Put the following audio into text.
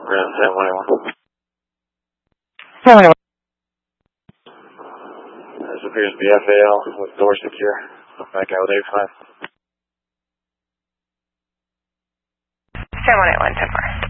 Ground 7181. 7181. This appears to be FAL with door secure. Back out with 85. 7181, 10-4.